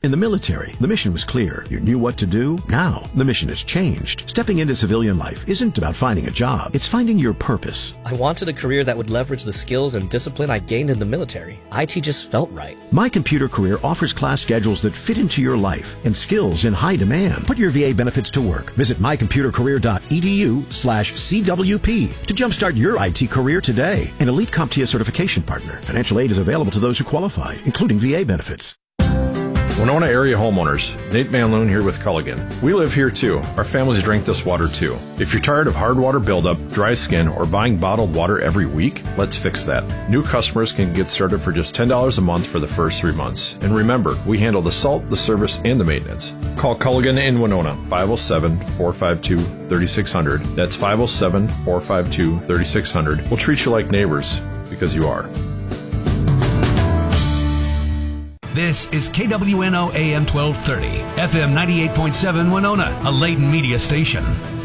In the military, the mission was clear. You knew what to do. Now, the mission has changed. Stepping into civilian life isn't about finding a job. It's finding your purpose. I wanted a career that would leverage the skills and discipline I gained in the military. IT just felt right. My Computer Career offers class schedules that fit into your life and skills in high demand. Put your VA benefits to work. Visit mycomputercareer.edu/CWP to jumpstart your IT career today. An elite CompTIA certification partner. Financial aid is available to those who qualify, including VA benefits. Winona area homeowners, Nate Van Loon here with Culligan. We live here too. Our families drink this water too. If you're tired of hard water buildup, dry skin, or buying bottled water every week, let's fix that. New customers can get started for just $10 a month for the first 3 months. And remember, we handle the salt, the service, and the maintenance. Call Culligan in Winona, 507-452-3600. That's 507-452-3600. We'll treat you like neighbors, because you are. This is KWNO AM 1230, FM 98.7 Winona, a Layton media station.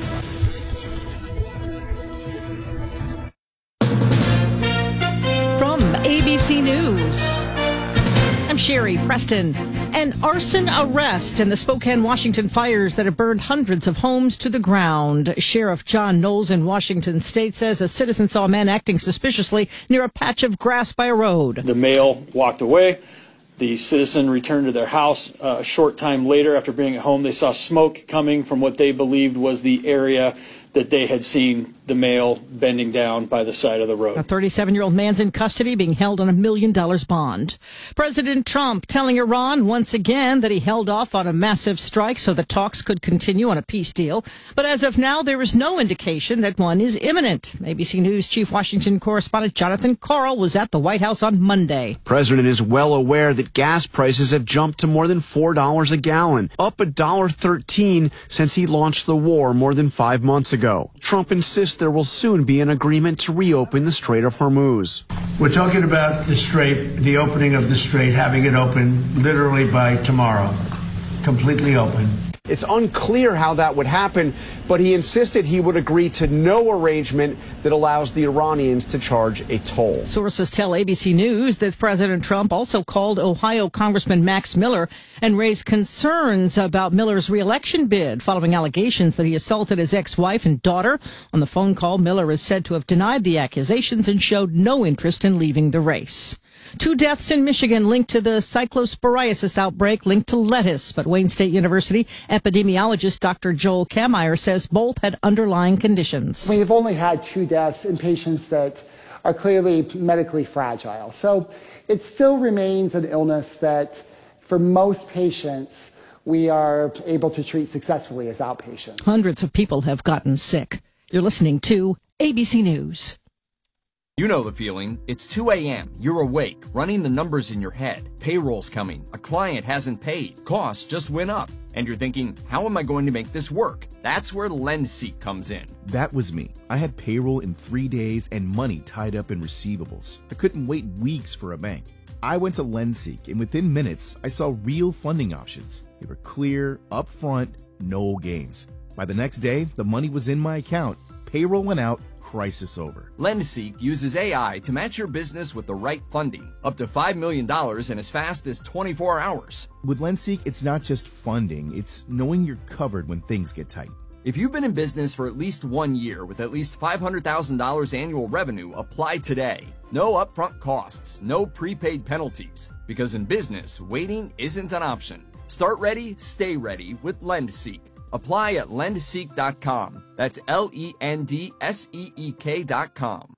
From ABC News, I'm Sherry Preston. An arson arrest in the Spokane, Washington fires that have burned hundreds of homes to the ground. Sheriff John Knowles in Washington State says a citizen saw a man acting suspiciously near a patch of grass by a road. The male walked away. The citizen returned to their house. A short time later, after being at home, they saw smoke coming from what they believed was the area that they had seen the male bending down by the side of the road. A 37-year-old man's in custody, being held on $1 million bond. President Trump telling Iran once again that he held off on a massive strike so the talks could continue on a peace deal. But as of now, there is no indication that one is imminent. ABC News Chief Washington correspondent Jonathan Karl was at the White House on Monday. President is well aware that gas prices have jumped to more than $4 a gallon, up $1.13 since he launched the war more than 5 months ago. Trump insists there will soon be an agreement to reopen the Strait of Hormuz. We're talking about the strait, the opening of the strait, having it open literally by tomorrow, completely open. It's unclear how that would happen, but he insisted he would agree to no arrangement that allows the Iranians to charge a toll. Sources tell ABC News that President Trump also called Ohio Congressman Max Miller and raised concerns about Miller's reelection bid following allegations that he assaulted his ex-wife and daughter. On the phone call, Miller is said to have denied the accusations and showed no interest in leaving the race. 2 deaths in Michigan linked to the cyclosporiasis outbreak linked to lettuce, but Wayne State University epidemiologist Dr. Joel Kameyer says both had underlying conditions. We've only had 2 deaths in patients that are clearly medically fragile. So it still remains an illness that for most patients we are able to treat successfully as outpatients. Hundreds of people have gotten sick. You're listening to ABC News. You know the feeling. It's 2 a.m. You're awake, running the numbers in your head. Payroll's coming. A client hasn't paid. Costs just went up. And you're thinking, how am I going to make this work? That's where LendSeek comes in. That was me. I had payroll in 3 days and money tied up in receivables. I couldn't wait weeks for a bank. I went to LendSeek, and within minutes, I saw real funding options. They were clear, upfront, no games. By the next day, the money was in my account. Payroll went out. Crisis over. LendSeek uses AI to match your business with the right funding, up to $5 million in as fast as 24 hours. With LendSeek, it's not just funding, it's knowing you're covered when things get tight. If you've been in business for at least 1 year with at least $500,000 annual revenue, apply today. No upfront costs, no prepaid penalties, because in business, waiting isn't an option. Start ready, stay ready with LendSeek. Apply at lendseek.com. That's LENDSEEK.com.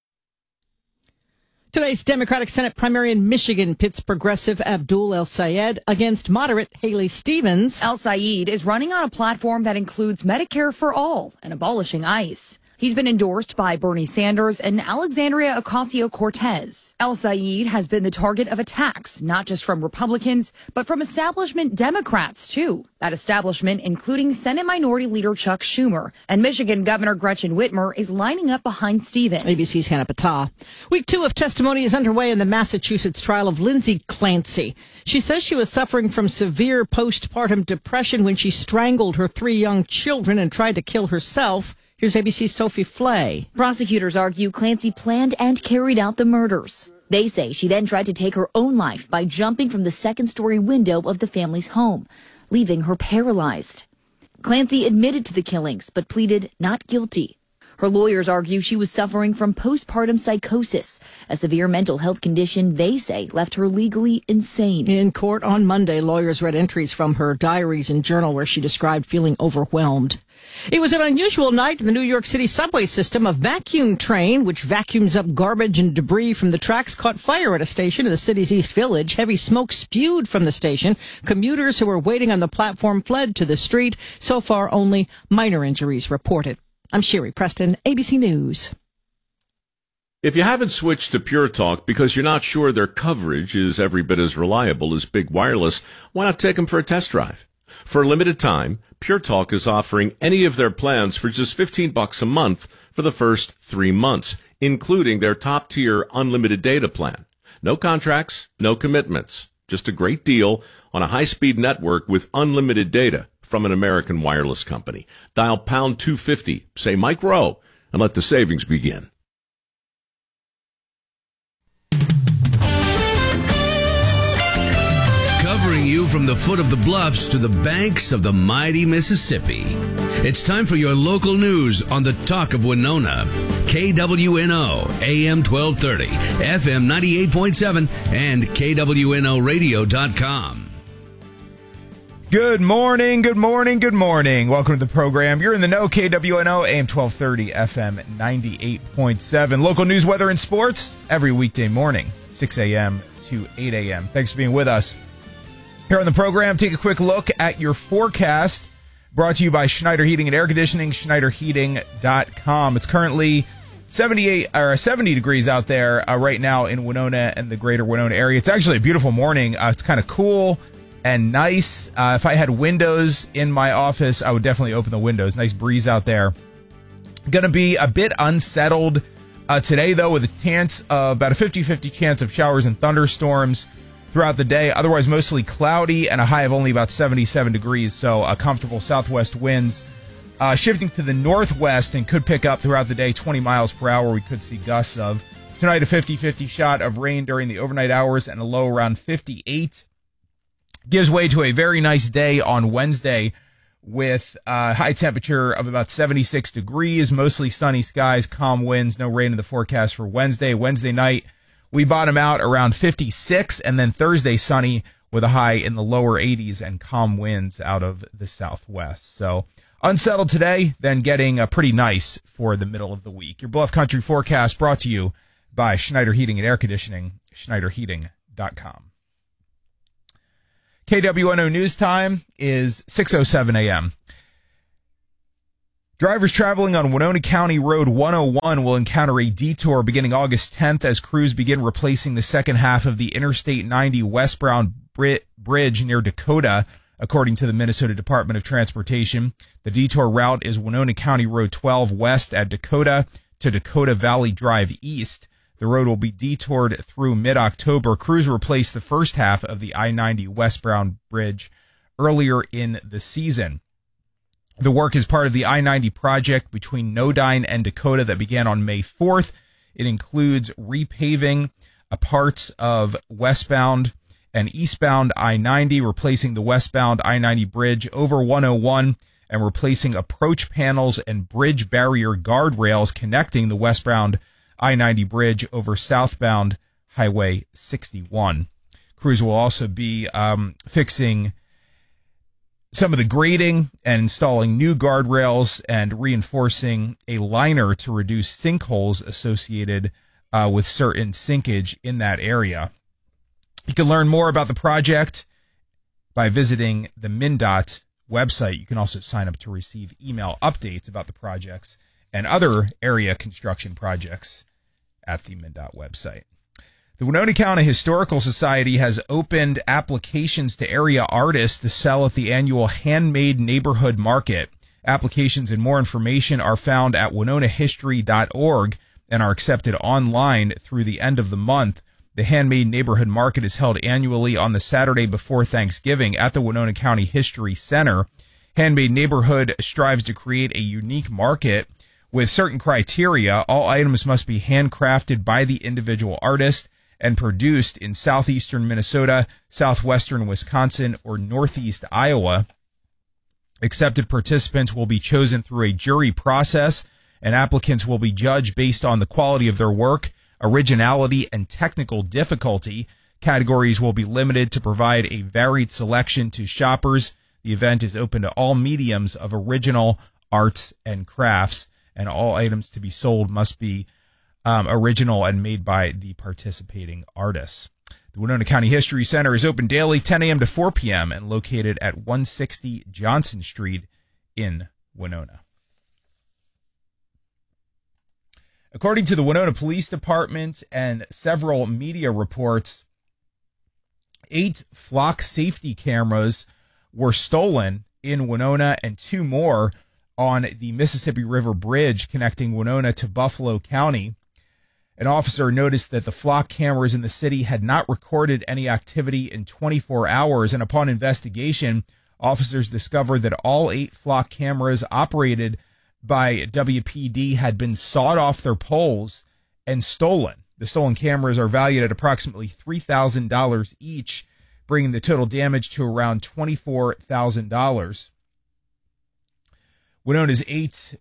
Today's Democratic Senate primary in Michigan pits progressive Abdul El-Sayed against moderate Haley Stevens. El-Sayed is running on a platform that includes Medicare for all and abolishing ICE. He's been endorsed by Bernie Sanders and Alexandria Ocasio-Cortez. El-Sayed has been the target of attacks, not just from Republicans, but from establishment Democrats, too. That establishment, including Senate Minority Leader Chuck Schumer, and Michigan Governor Gretchen Whitmer, is lining up behind Stevens. ABC's Hannah Patah. Week 2 of testimony is underway in the Massachusetts trial of Lindsay Clancy. She says she was suffering from severe postpartum depression when she strangled her 3 young children and tried to kill herself. Here's ABC's Sophie Flay. Prosecutors argue Clancy planned and carried out the murders. They say she then tried to take her own life by jumping from the second-story window of the family's home, leaving her paralyzed. Clancy admitted to the killings, but pleaded not guilty. Her lawyers argue she was suffering from postpartum psychosis, a severe mental health condition they say left her legally insane. In court on Monday, lawyers read entries from her diaries and journal where she described feeling overwhelmed. It was an unusual night in the New York City subway system. A vacuum train, which vacuums up garbage and debris from the tracks, caught fire at a station in the city's East Village. Heavy smoke spewed from the station. Commuters who were waiting on the platform fled to the street. So far, only minor injuries reported. I'm Sherry Preston, ABC News. If you haven't switched to Pure Talk because you're not sure their coverage is every bit as reliable as Big Wireless, why not take them for a test drive? For a limited time, Pure Talk is offering any of their plans for just $15 a month for the first 3 months, including their top-tier unlimited data plan. No contracts, no commitments. Just a great deal on a high-speed network with unlimited data from an American wireless company. Dial pound 250, say Mike Rowe, and let the savings begin. Covering you from the foot of the bluffs to the banks of the mighty Mississippi. It's time for your local news on the Talk of Winona. KWNO, AM 1230, FM 98.7, and KWNOradio.com. Good morning, good morning, good morning. Welcome to the program. You're in the know, KWNO, AM 1230, FM 98.7. Local news, weather, and sports every weekday morning, 6 a.m. to 8 a.m. Thanks for being with us. Here on the program, take a quick look at your forecast, brought to you by Schneider Heating and Air Conditioning, SchneiderHeating.com. It's currently 70 degrees out there right now in Winona and the greater Winona area. It's actually a beautiful morning. It's kind of cool and nice. If I had windows in my office, I would definitely open the windows. Nice breeze out there. Going to be a bit unsettled today, though, with a chance of about a 50-50 chance of showers and thunderstorms throughout the day. Otherwise, mostly cloudy and a high of only about 77 degrees. So comfortable southwest winds shifting to the northwest and could pick up throughout the day, 20 miles per hour. We could see gusts of. Tonight, a 50-50 shot of rain during the overnight hours and a low around 58. Gives way to a very nice day on Wednesday with a high temperature of about 76 degrees, mostly sunny skies, calm winds, no rain in the forecast for Wednesday. Wednesday night, we bottom out around 56, and then Thursday sunny with a high in the lower 80s and calm winds out of the southwest. So unsettled today, then getting pretty nice for the middle of the week. Your Bluff Country forecast brought to you by Schneider Heating and Air Conditioning, SchneiderHeating.com. KWNO news time is 6:07 a.m. Drivers traveling on Winona County Road 101 will encounter a detour beginning August 10th as crews begin replacing the second half of the Interstate 90 westbound bridge near Dakota, according to the Minnesota Department of Transportation. The detour route is Winona County Road 12 west at Dakota to Dakota Valley Drive east. The road will be detoured through mid-October. Crews replaced the first half of the I-90 westbound bridge earlier in the season. The work is part of the I-90 project between Nodine and Dakota that began on May 4th. It includes repaving parts of westbound and eastbound I-90, replacing the westbound I-90 bridge over 101, and replacing approach panels and bridge barrier guardrails connecting the westbound I-90 bridge over southbound Highway 61. Crews will also be fixing some of the grading and installing new guardrails and reinforcing a liner to reduce sinkholes associated with certain sinkage in that area. You can learn more about the project by visiting the MnDOT website. You can also sign up to receive email updates about the projects and other area construction projects at the MnDOT website. The Winona County Historical Society has opened applications to area artists to sell at the annual Handmade Neighborhood Market. Applications and more information are found at winonahistory.org and are accepted online through the end of the month. The Handmade Neighborhood Market is held annually on the Saturday before Thanksgiving at the Winona County History Center. Handmade Neighborhood strives to create a unique market with certain criteria. All items must be handcrafted by the individual artist, and produced in southeastern Minnesota, southwestern Wisconsin, or northeast Iowa. Accepted participants will be chosen through a jury process, and applicants will be judged based on the quality of their work, originality, and technical difficulty. Categories will be limited to provide a varied selection to shoppers. The event is open to all mediums of original arts and crafts, and all items to be sold must be original and made by the participating artists. The Winona County History Center is open daily 10 a.m. to 4 p.m. and located at 160 Johnson Street in Winona. According to the Winona Police Department and several media reports, 8 flock safety cameras were stolen in Winona and 2 more on the Mississippi River Bridge connecting Winona to Buffalo County. An officer noticed that the flock cameras in the city had not recorded any activity in 24 hours, and upon investigation, officers discovered that all 8 flock cameras operated by WPD had been sawed off their poles and stolen. The stolen cameras are valued at approximately $3,000 each, bringing the total damage to around $24,000. Winona's 8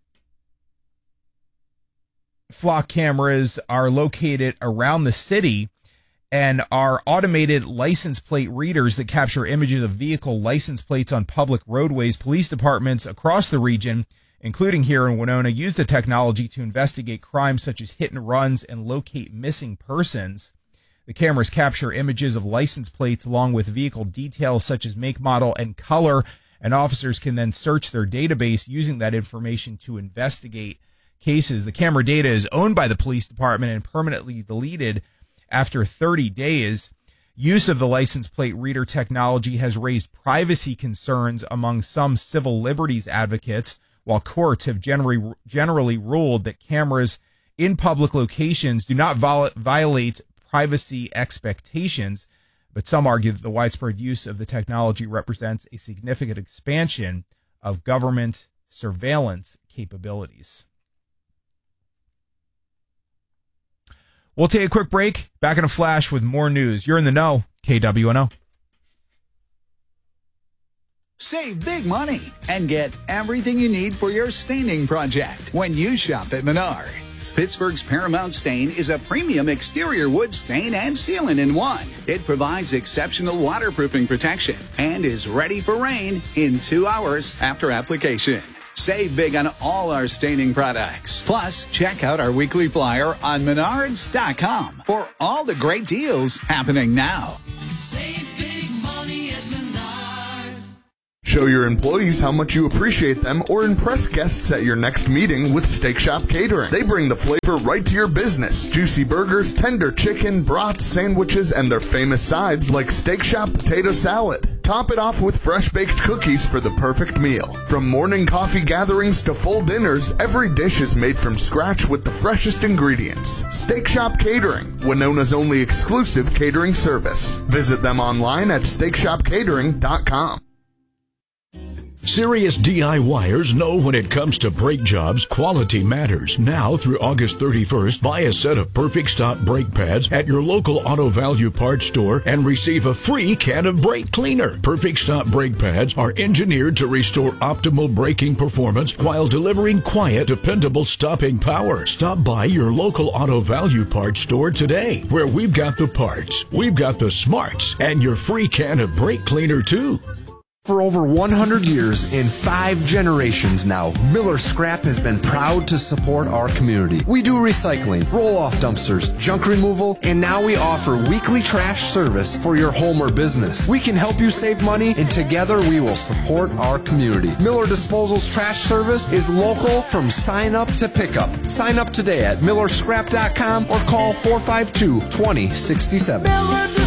flock cameras are located around the city and are automated license plate readers that capture images of vehicle license plates on public roadways. Police departments across the region, including here in Winona, use the technology to investigate crimes such as hit and runs and locate missing persons. The cameras capture images of license plates along with vehicle details such as make, model, and color, and officers can then search their database using that information to investigate cases. The camera data is owned by the police department and permanently deleted after 30 days. Use of the license plate reader technology has raised privacy concerns among some civil liberties advocates, while courts have generally ruled that cameras in public locations do not violate privacy expectations. But some argue that the widespread use of the technology represents a significant expansion of government surveillance capabilities. We'll take a quick break. Back in a flash with more news. You're in the know. KWNO. Save big money and get everything you need for your staining project when you shop at Menards. Pittsburgh's Paramount Stain is a premium exterior wood stain and sealant in one. It provides exceptional waterproofing protection and is ready for rain in 2 hours after application. Save big on all our staining products. Plus, check out our weekly flyer on Menards.com for all the great deals happening now. Save big money at Menards. Show your employees how much you appreciate them or impress guests at your next meeting with Steak Shop Catering. They bring the flavor right to your business. Juicy burgers, tender chicken, brats, sandwiches, and their famous sides like Steak Shop Potato Salad. Top it off with fresh-baked cookies for the perfect meal. From morning coffee gatherings to full dinners, every dish is made from scratch with the freshest ingredients. Steak Shop Catering, Winona's only exclusive catering service. Visit them online at steakshopcatering.com. Serious DIYers know when it comes to brake jobs, quality matters. Now through August 31st, buy a set of Perfect Stop brake pads at your local Auto Value Parts store and receive a free can of brake cleaner. Perfect Stop brake pads are engineered to restore optimal braking performance while delivering quiet, dependable stopping power. Stop by your local Auto Value Parts store today, where we've got the parts, we've got the smarts, and your free can of brake cleaner too. For over 100 years and 5 generations now, Miller Scrap has been proud to support our community. We do recycling, roll-off dumpsters, junk removal, and now we offer weekly trash service for your home or business. We can help you save money, and together we will support our community. Miller Disposal's trash service is local from sign up to pickup. Sign up today at millerscrap.com or call 452-2067.